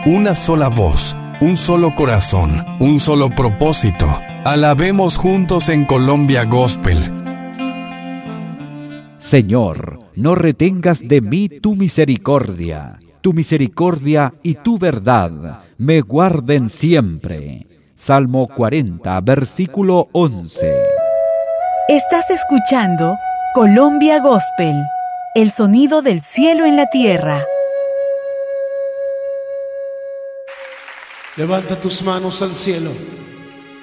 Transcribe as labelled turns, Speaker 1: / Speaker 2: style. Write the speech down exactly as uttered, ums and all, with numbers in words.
Speaker 1: una sola voz, un solo corazón, un solo propósito. Alabemos juntos en Colombia Gospel.
Speaker 2: Señor, no retengas de mí tu misericordia. Tu misericordia y tu verdad me guarden siempre. Salmo cuarenta, versículo once.
Speaker 3: Estás escuchando Colombia Gospel, el sonido del cielo en la tierra.
Speaker 4: Levanta tus manos al cielo.